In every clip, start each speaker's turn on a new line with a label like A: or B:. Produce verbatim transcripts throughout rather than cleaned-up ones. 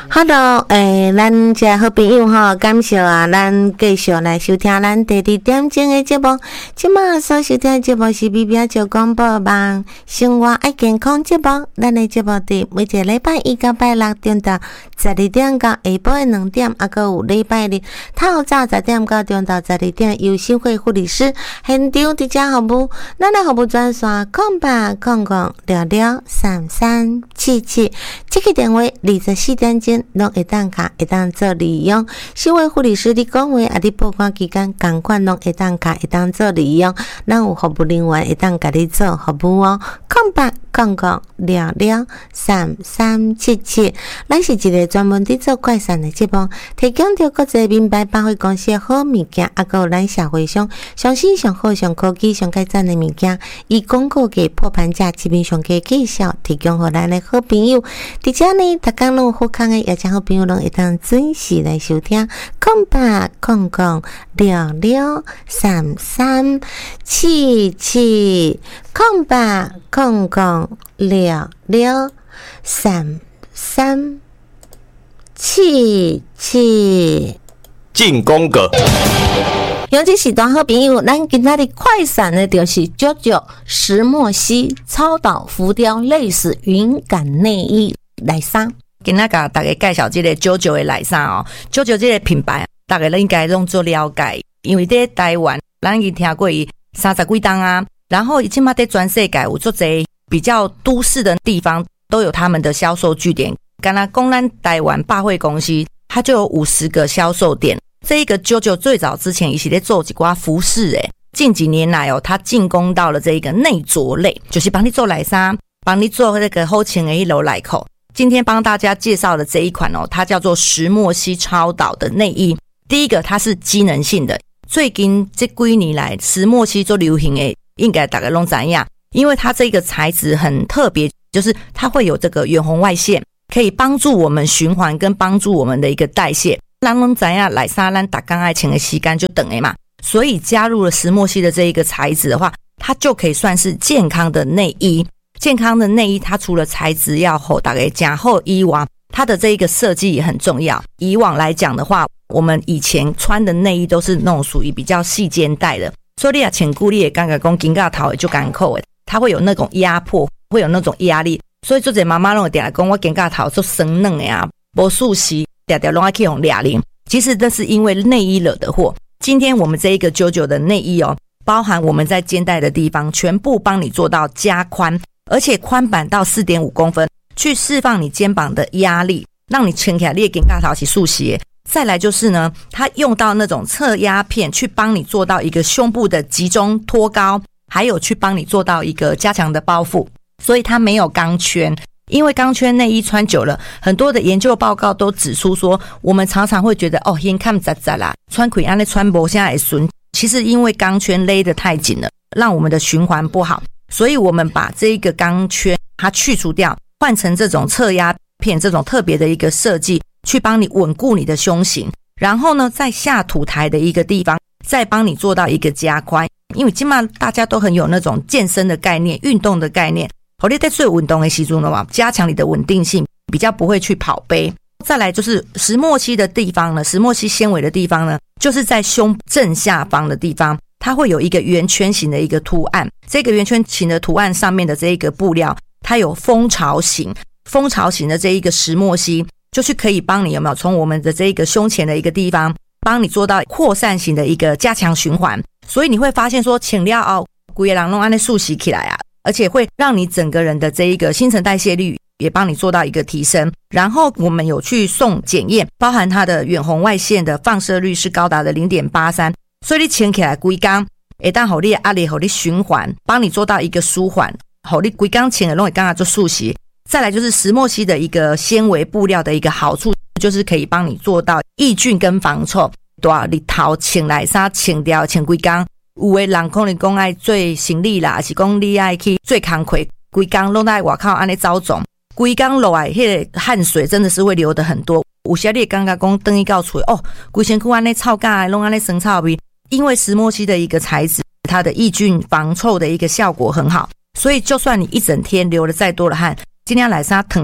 A: Hello， 诶、欸，咱这好朋友吼，感谢啊，咱继续来收听咱第二点钟的节目。即马所收听的节目是 B B 九广播网生活爱健康节目。咱的节目伫每一个礼拜一到拜六中到十二点到下晡的两点，啊，还有礼拜日透早十点到中到十二点，由新会护理师现场伫遮服务。咱的服务专线空八空空六六三三七七，这个电话二十四点钟。拢会当卡会当做利用，新会护理师你讲话啊，你报关期间同款拢会当卡会当做利用，咱有服务人员会当甲你做服务哦。空八空空六六三三七七，咱是一个专门伫做快闪的节目，提供着国际名牌百货公司的好物件，啊，还有咱社会上上新上好上科技上改赞的物件，以广告价破盘价基本上价介绍，提供互咱的好朋友。伫遮呢，逐工拢有好康的。也将好朋友拢会当准时来收听，空八空空六六三三七七，空八空空六六三三七七。
B: 进攻阁。
A: 尤其是大好朋友，咱今仔日快闪的就是九九石墨烯超导浮雕类似云感内衣内衫。
C: 今仔甲大家介绍这个九九的内衫哦，九九这个品牌，大家应该拢做了解，因为在台湾，咱已经听过伊三十几档啊，然后即马在全世界有做侪比较都市的地方都有他们的销售据点。刚才讲咱台湾百货公司，它就有五十个销售点。这一个九九最早之前，伊是在做一寡服饰诶，近几年来哦，它进攻到了这一个内着类，就是帮你做内衫，帮你做那个好穿的迄落内裤。今天帮大家介绍的这一款哦，它叫做石墨烯超导的内衣。第一个，它是机能性的。最近这几年来，石墨烯做流行的，应该大家都知道，因为它这个材质很特别，就是它会有这个远红外线，可以帮助我们循环跟帮助我们的一个代谢。咱拢知影内衫咱大刚爱穿的时间就长的嘛，所以加入了石墨烯的这一个材质的话，它就可以算是健康的内衣。健康的内衣，它除了材质要好，大概讲好以外，它的这一个设计也很重要。以往来讲的话，我们以前穿的内衣都是那种属于比较细肩带的，所以你也前顾你也刚刚讲肩胛头就干扣的，它会有那种压迫，会有那种压力。所以做这妈妈拢会点来讲，我肩胛头做生嫩的呀，无舒适，条条拢爱去用俩零。其实这是因为内衣惹的祸。今天我们这一个九九的内衣哦，包含我们在肩带的地方，全部帮你做到加宽。而且宽版到 四点五公分，去释放你肩膀的压力，让你撑起来，你的肩胛头是舒适的。再来就是呢，它用到那种侧压片，去帮你做到一个胸部的集中托高，还有去帮你做到一个加强的包覆，所以它没有钢圈。因为钢圈内衣穿久了，很多的研究报告都指出说，我们常常会觉得哦，眼看杂杂啦，穿裤安的穿薄现在也顺，其实因为钢圈勒得太紧了，让我们的循环不好。所以我们把这一个钢圈它去除掉，换成这种侧压片，这种特别的一个设计，去帮你稳固你的胸型。然后呢，在下吐台的一个地方，再帮你做到一个加宽。因为今嘛大家都很有那种健身的概念、运动的概念，好，你在做运动的时候呢，加强你的稳定性，比较不会去跑杯。再来就是石墨烯的地方呢，石墨烯纤维的地方呢，就是在胸正下方的地方。它会有一个圆圈形的一个图案，这个圆圈形的图案上面的这一个布料，它有蜂巢型，蜂巢型的这一个石墨烯，就是可以帮你有没有从我们的这一个胸前的一个地方，帮你做到扩散型的一个加强循环。所以你会发现说，请料哦，整个人都按那竖起起来啊，而且会让你整个人的这一个新陈代谢率也帮你做到一个提升。然后我们有去送检验，包含它的远红外线的放射率是高达的 零点八三。所以你穿起来规工会当互你的压力互你循环，帮你做到一个舒缓，互你规工穿的拢会感觉做舒适。再来就是石墨烯的一个纤维布料的一个好处，就是可以帮你做到抑菌跟防臭。对啊，你头穿内衫穿掉穿规工，有的人可能讲爱做生理啦，还是讲你爱去做工课，规工拢在外口安尼走总，规工落来迄个汗水真的是会流得很多。有时你会感觉讲等于到厝哦，规身躯安尼臭甲的拢安尼生臭味。因为石墨烯的一个材质，它的抑菌防臭的一个效果很好，所以就算你一整天流了再多的汗，今天来衫烫来，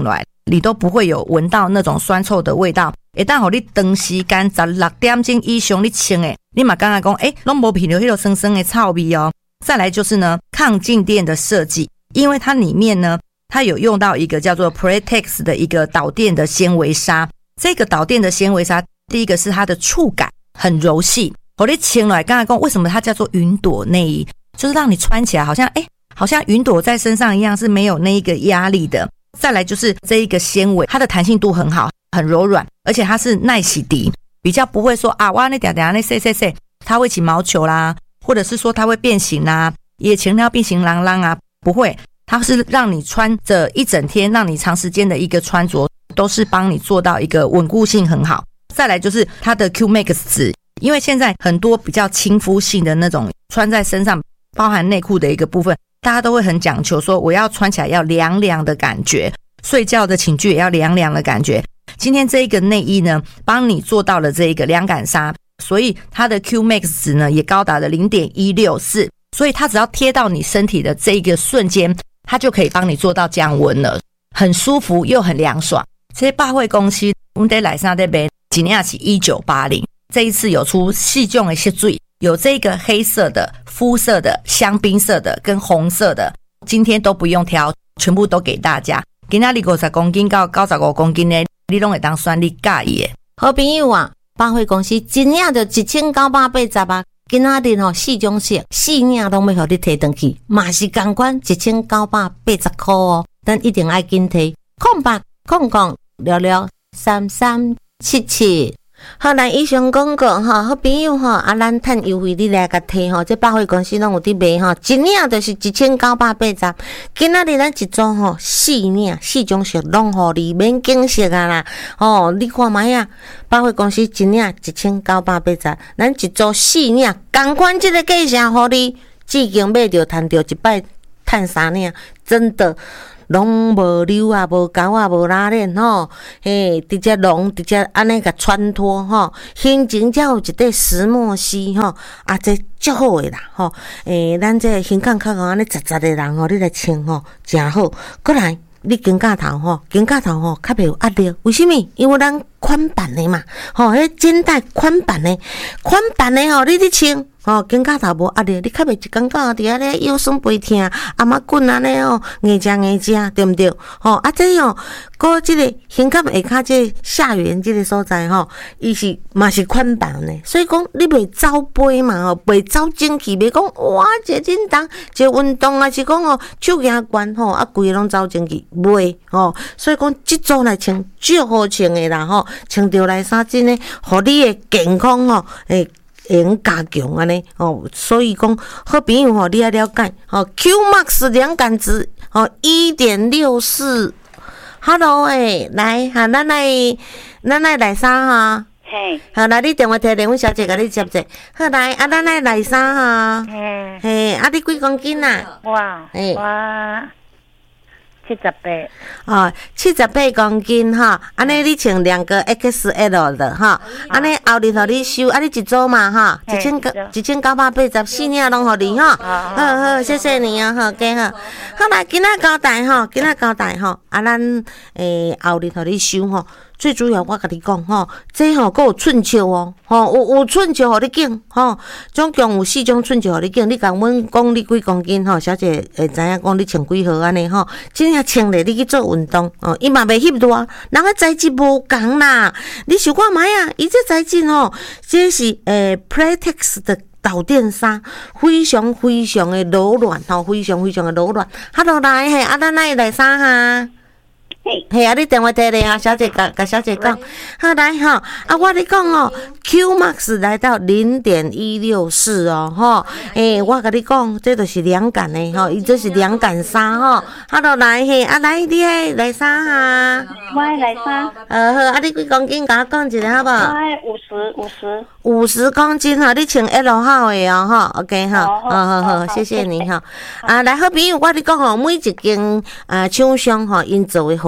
C: 你都不会有闻到那种酸臭的味道。一旦互你长时间十六点钟以上你穿诶，你嘛感觉讲诶，拢无闻到迄个酸酸的臭味哦。再来就是呢，抗静电的设计，因为它里面呢，它有用到一个叫做 Pretex 的一个导电的纤维纱。这个导电的纤维纱，第一个是它的触感很柔细，我你穿来刚才讲为什么它叫做云朵内衣，就是让你穿起来好像诶，好像云朵在身上一样，是没有那一个压力的。再来就是这一个纤维，它的弹性度很好，很柔软，而且它是耐洗涤，比较不会说啊，哇那点点那塞塞塞，它会起毛球啦，或者是说它会变形啦，也前要变形啷啷啊，不会，它是让你穿着一整天，让你长时间的一个穿着，都是帮你做到一个稳固性很好。再来就是它的 Q Max 纸，因为现在很多比较亲肤性的那种穿在身上，包含内裤的一个部分，大家都会很讲求说我要穿起来要凉凉的感觉，睡觉的寝具也要凉凉的感觉。今天这一个内衣呢，帮你做到了这一个凉感纱，所以它的 Q Max 值呢也高达了 零点一六四， 所以它只要贴到你身体的这一个瞬间，它就可以帮你做到降温了，很舒服又很凉爽。这些百货公司我们在来上在卖几年起一九八零，这一次有出细种的色水，有这个黑色的、肤色的、香槟色的跟红色的，今天都不用挑，全部都给大家。今天你五十公斤到九十五公斤的，你拢会当选你介意的。
A: 好朋友啊，百货公司真领就一千九百八十啊，今仔日吼四种色，四领拢要互你摕回去，嘛是同款一千九百八十块哦，但一定要紧摕。空八空空聊聊三三七七。好，咱以上广告吼，好朋友吼，啊，咱趁优惠你来甲摕吼，这百货公司拢有伫卖吼，一领就是一千九百八十。今仔日咱一组吼，四领四种色拢互你免惊色啊啦，吼、哦，你看卖啊，百货公司一领一千九百八十，咱一组四领，同款这个价钱互你，至今买着赚着一摆赚三领，真的。拢无溜啊，无狗啊，无拉链吼，嘿，直接拢直接安尼甲穿脱吼，形情才有一块石墨烯吼，啊，这足好诶啦吼，诶，咱这形状较安尼杂杂诶人吼，你来穿吼，真好。过来，你肩胛头吼，肩胛头吼，较袂有压力，为什么？因为咱宽版诶嘛，吼，迄肩带宽版诶，宽版诶吼，你咧穿。吼、哦，肩胛头无压力，你较袂一感觉伫遐咧腰酸背痛，啊嘛滚安尼哦，硬正硬正，对毋对？吼、哦，啊这哦，个即个胸坎下骹即个下缘即个所在吼，伊是嘛是宽版的，所以讲你袂走背嘛吼，袂走精气，袂讲哇，一个运动，一个运动啊是讲哦，手行悬吼，啊规个拢走精气，袂吼，所以讲即组来穿最好穿的啦吼，穿着来衫真诶，互你的健康吼，诶。会用加强安尼哦，所以讲好朋友吼，你要了解哦 ，Q Max 凉感值哦，一点六四。Hello 诶，来哈，咱来咱来来啥哈？
B: 嘿，
A: 好，来你电话摕，阮小姐甲你接者。好来，啊，咱来来啥哈？
B: 嘿，
A: 嘿，啊，你几公斤啊？
B: 我我七十八。
A: 哦，七十八公斤哈，安尼你穿两个 X L 的哈，安尼后日互你收，啊你一组嘛哈，一千九一千九百八十四领拢互你哈，好好，谢谢你啊，好，加好，好来，今仔交代吼，今仔交代吼，啊咱诶后日互你收吼。最主要我甲你讲吼，这吼佫有寸笑哦，吼有有寸笑互你拣吼，总共有四种寸笑互你拣。你甲阮讲你几公斤吼，小姐会知影讲你穿几号安尼吼，真正穿咧你去做运动哦，伊嘛袂翕热，人个材质无共啦。你想看卖啊？伊这材质吼，这是诶 Pretex 的导电纱，非常非常的柔软吼，非常非常的柔软。哈落来嘿，啊咱来来啥哈？嘿，啊，你电话摕咧啊，小姐甲甲小姐讲，好来吼，啊，我咧讲哦 ，Q Max 来到 零点一六四 哦，吼，诶、欸，我甲你讲，这就是凉感的吼，伊这是凉感纱吼，好落来嘿，啊来你迄来衫哈，
B: 我来衫，
A: 呃好，啊你几公斤？甲我讲一下好无？
B: 我五十五十
A: 五十公斤哈，你穿 L 号的哦，吼 ，OK 哈，好好好，谢谢你哈，啊来好朋友，我咧讲吼，每一间啊厂商吼，因做的好。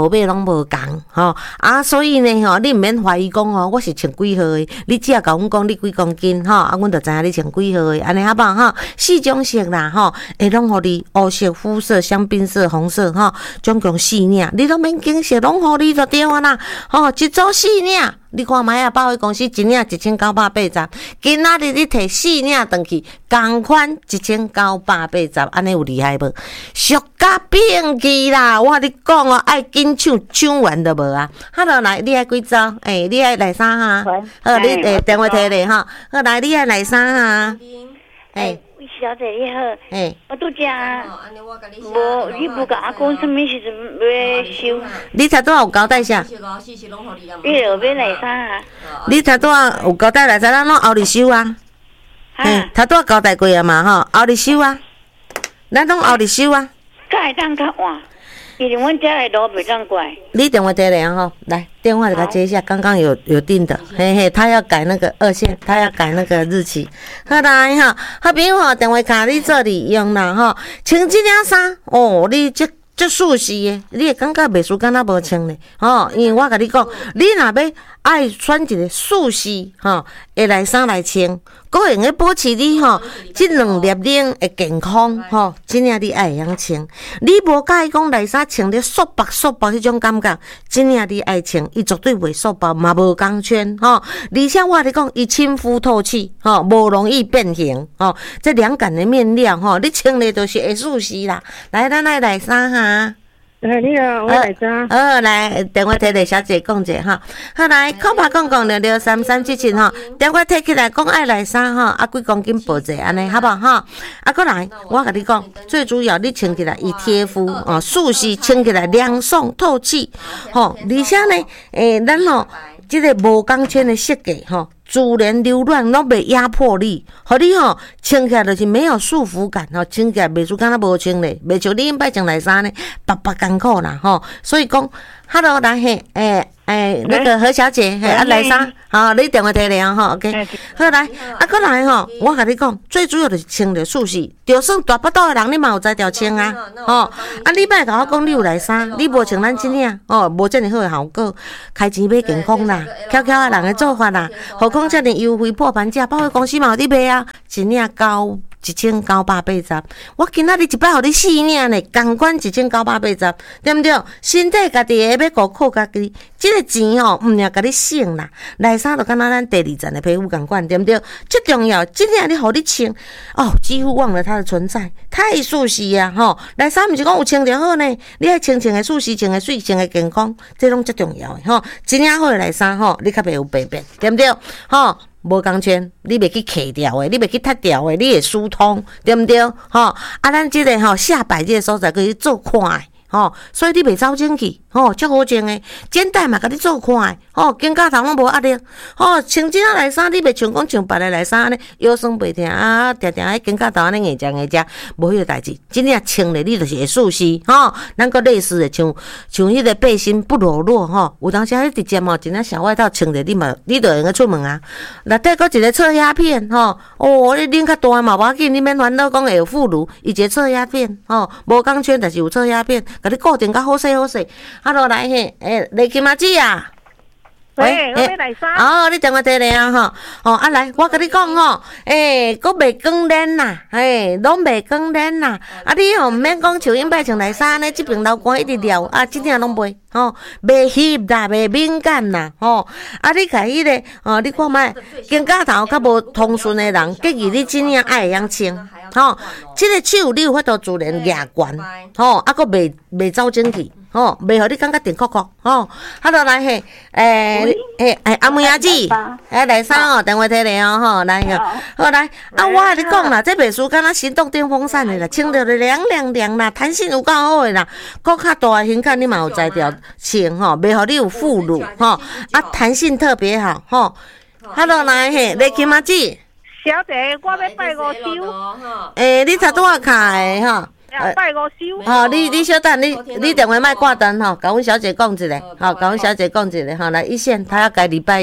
A: 无买拢无共吼啊，所以呢吼，你毋免怀疑讲吼，我是穿几号的，你只要甲阮讲你几公斤吼，啊，阮就知影你穿几号的，安尼好不好吼？四种色啦吼，会拢互你黑色、肤色、香槟色、红色吼，总共四领，你拢免惊色，拢互你就对啊啦，吼，一组四领。你看卖啊，百货公司一领一千九百八十，今仔日你摕四领转去，同款一千九百八十，安尼有厉害无？俗甲变去啦！我甲你讲哦，爱紧抢，抢完都无啊！好了，来，你爱几组？诶、欸，你爱来啥哈？好，你诶电话摕咧哈。好，来，你爱来啥哈？
B: 诶。小姐你好，
A: 哎，
B: 我拄食，无你无甲我讲什么时阵要收？
A: 你头拄仔有交代啥？
B: 你后边来啥啊？
A: 你头拄仔有交代来啥？咱拢后日收啊。嘿，头拄仔交代过啊嘛吼，后日收啊，咱拢后日收啊。
B: 甲会当较晚，因为阮遮的路袂当过来。
A: 你电话摕来吼，来电话给他接一下，刚刚有有订的，嘿嘿，他要改那个二线，他要改那个日期。好来哈，好朋友吼，电话卡你这里用啦吼，穿这件衫哦，你这这舒适的，你会感觉袂输敢若无穿咧，吼，因为我甲你讲，你若要爱选一个舒适吼的内衫来穿，佫用个保持你吼即两粒领的健康吼，真正你爱会晓穿。你无介意讲内衫穿咧束缚束缚迄种感觉，真正你爱穿，伊绝对袂束缚，嘛无光圈吼。而且我甲你讲，伊亲肤透气吼，无容易变形吼。这凉感的面料吼，你穿咧就是会舒适啦。来，咱来内衫哈。
B: 哎，你好，我来查。
A: 好，来电话摕来，小姐讲者哈。好来，空拍讲讲六六三三七七哈。电话摕起来，讲爱来衫哈，啊几公斤报者安尼，好不好哈？啊，过来，我甲你讲，最主要你穿起来伊贴肤哦，舒适，穿起来凉爽透气，吼，而且呢，诶，咱吼，即个无钢圈的设计吼。自然柔软，拢袂压迫你，互你吼穿起来就是没有束缚感吼，穿起来袂输敢若无穿咧，袂像你摆穿内衫咧，白白艰苦啦吼。所以讲 ，Hello 来嘿，诶、欸、诶、欸，那个何小姐，嘿啊内衫，好，你电话摕来吼 ，OK， 好来，啊过来吼，我甲你讲，最主要就是穿着舒适，就算大腹肚的人，你嘛有才调穿啊，吼，啊你莫甲我讲你有内衫，你无穿咱即领，哦，无遮尔好的效果，开钱买健康啦，巧巧啊人的做法啦，何况遮尔优惠破盘价，百货公司嘛有伫卖啊，一领九一千九百八十，我今仔日一摆互你四领呢，共款一千九百八十，对毋对？身体家己的要顾靠家己，即、這个钱吼，毋领甲你省啦，内衫就敢若咱第二层的皮肤共款，对毋对？最重要，即领你互你穿，哦，几乎忘了它的存在，太舒适啊！吼，内衫毋是讲有穿就好呢，你爱穿穿的舒适，穿的水，穿的健康，这拢最重要的吼。真领好的内衫吼，你较袂有白变，对毋对？吼。无钢圈，你袂去卡掉的，你袂去脱掉的，你会疏通，对毋对？吼，啊，咱即个吼下摆这个所在可以做快，吼，所以你袂走进去，吼，足好穿的，肩带嘛，甲你做快，吼，肩胛头拢无压力，吼，穿即仔内衫，你袂像讲像别个内衫安尼腰酸背痛啊，定定迄肩胛头安尼硬只硬只，无迄个代志，真正穿咧你就是会舒适，吼，咱个类似的像像迄个背心不裸露，吼，有当时迄直接吼，一领小外套穿咧你嘛，你就用个出门啊。内底搁一个侧压片吼，哦，你领较大嘛，无要紧，你免烦恼讲会有副乳，伊一个侧压片吼，无钢圈，但是有侧压片，甲你固定较好势好势。哈喽，来嘿，诶，雷金妈姐啊，
B: 喂，我要来衫。
A: 哦，你电话摕来啊吼，哦，啊来，我甲你讲吼，诶，搁袂光连啦，诶，拢袂光连啦，啊你吼毋免讲像因摆穿内衫呢，即边流汗一直撩，啊，真正拢袂。吼，袂翕啦，袂敏感啦，吼！啊，你甲迄个，哦，你看卖，肩胛头较无通顺的人，建议你真正爱会晓穿，吼！即个手你有法度自然压悬，吼，啊，佫袂袂走进去，吼，袂互你感觉定酷酷，吼！啊，落来嘿，诶，诶，诶，阿妹阿姊，诶，内衫哦，电话摕来哦，吼，来个，好来，啊，我甲你讲啦，这袂输敢若行动电风扇的啦，穿着就凉凉凉啦，弹性有够好的啦，佫较大的胸坎你嘛有才调。穿吼，袂互你有副乳吼，啊，弹性特别好吼。哈喽，来嘿，你金妈姐，
B: 小姐，我要拜五收。
A: 诶，你头拄仔卡的吼，
B: 拜五收。
A: 吼，你你小等，你你电话莫挂断吼，甲阮小姐讲一下，吼，甲阮小姐讲一下，吼，来一线，她要改礼拜一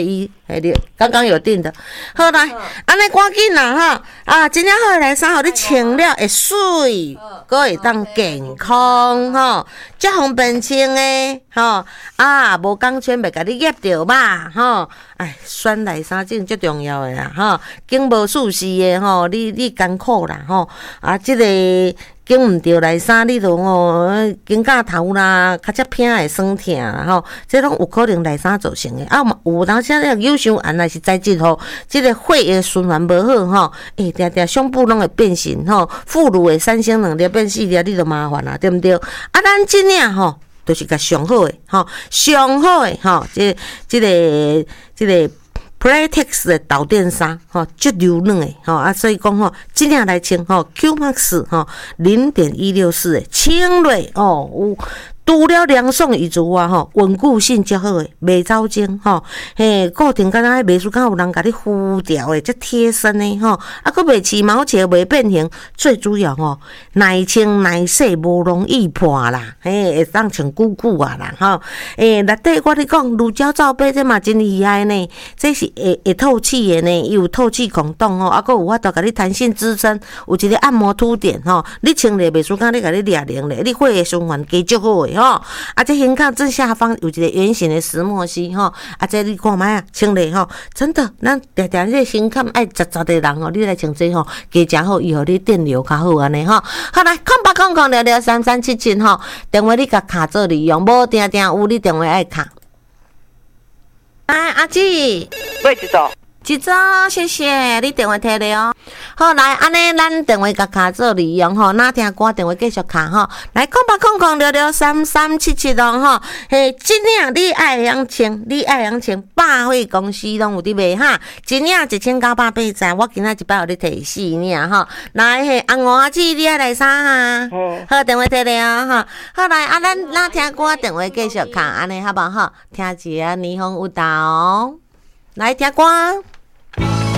A: 哎，你刚刚有订的，好来，安尼赶紧啦哈！啊，真正好的内衫，互你穿了会水，搁会当健康吼，遮方便穿的吼，啊，无钢圈袂甲你夹着吧吼。哎，选内衫真最重要的啦吼，经无舒适的吼，你你艰苦啦吼，啊，即、這个。经毋着内衫，你就吼肩胛头啦，较只偏会酸痛啦吼，这拢有可能内衫造成的。啊，有当时啊，有伤寒还是在即吼，即个血液循环无好吼，诶、欸，定定胸部拢会变形吼，副乳的三星两粒变四粒，你就麻烦啦，对毋对？啊，咱即领吼，就是甲上好的吼，上好的吼，即即个即个。Playtex 的导电衫，吼，足柔软的，吼啊，所以讲吼，尽量来穿吼 Q Max 吼零点一六四的清锐哦，有除了凉爽以外吼，稳固性较好的，袂走精吼，嘿，固定敢若迄袂输敢有人甲你敷掉的，即贴身的吼，啊，佫袂起毛球，袂变形，最主要吼，耐穿耐洗，无容易破啦，嘿，会当穿久久啊啦，吼，诶，内底我咧讲，乳胶罩杯这嘛真厉害呢，这是会会透气的呢，伊有透气孔洞吼，啊，佫有法度甲你弹性支撑，有一个按摩凸点吼，你穿咧袂输敢你甲你掠零咧，你血液循环加足好诶。吼，啊，这胸口正下方有一个圆形的石墨烯吼，啊，这你看卖啊，穿咧吼，真的，咱常常这胸口爱杂杂的人吼，你来穿这吼，加诚好，伊互你电流较好安尼吼。好来，空八空空聊聊三三七七吼，电话你甲卡做利用，无定定有你电话爱卡。哎，阿姊，
D: 喂，一组。
A: 一组，谢谢你电话摕来哦。好，来，安尼咱电话甲卡做利用吼，哪听歌电话继续卡吼。来，空八空空六六三三七七咯吼。嘿，真领你爱样穿，你爱样穿，百货公司拢有伫卖哈。真领一千九百八十，我今仔一摆互你摕四领吼。来，嘿，阿五阿姊，你爱来啥哈？嗯。好，电话摕来哦吼。好来，啊，咱哪听歌电话继续卡，安尼好无好？听一下霓虹舞蹈哦。来听歌。